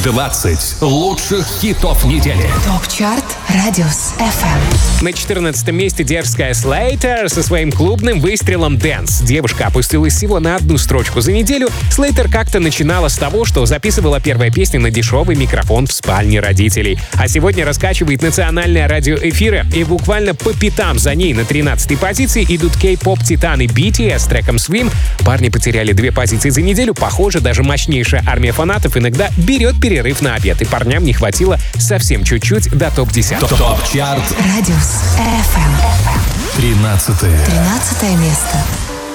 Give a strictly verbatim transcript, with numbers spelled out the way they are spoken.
двадцать лучших хитов недели. ТОП-чарт Радиус эф эм. На четырнадцатом месте дерзкая Slater со своим клубным выстрелом Dance. Девушка опустилась всего на одну строчку за неделю. Slater как-то начинала с того, что записывала первые песни на дешевый микрофон в спальне родителей. А сегодня раскачивает национальное радиоэфиры. И буквально по пятам за ней на тринадцатой позиции идут кей-поп-титаны би ти эс с треком Swim. Парни потеряли две позиции за неделю. Похоже, даже мощнейшая армия фанатов иногда берет перерыв на обед. И парням не хватило совсем чуть-чуть до топ-десять. ТОП-чарт Радиус эф эм. тринадцатое. Тринадцатое место.